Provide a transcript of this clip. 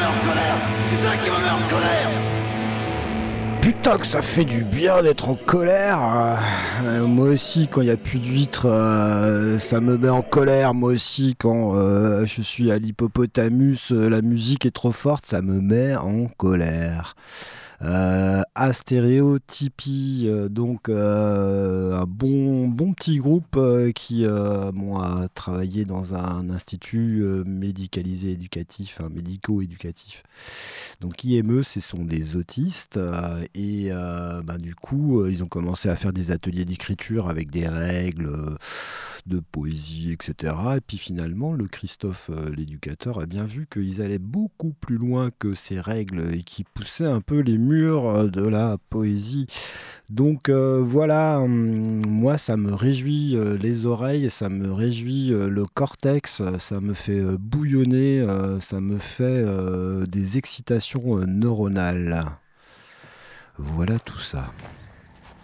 Putain que ça fait du bien d'être en colère. Moi aussi quand il n'y a plus d'huîtres, ça me met en colère. Moi aussi quand je suis à l'hippopotamus, la musique est trop forte, ça me met en colère. Astéréo Tipeee, donc un bon petit groupe qui a travaillé dans un institut médicalisé éducatif, médico-éducatif. Donc IME, ce sont des autistes et du coup, ils ont commencé à faire des ateliers d'écriture avec des règles de poésie, etc. Et puis finalement, le Christophe, l'éducateur, a bien vu qu'ils allaient beaucoup plus loin que ces règles et qu'ils poussaient un peu les murs de la poésie. Donc voilà, moi ça me réjouit les oreilles, ça me réjouit le cortex, ça me fait bouillonner, ça me fait des excitations neuronales. Voilà tout ça.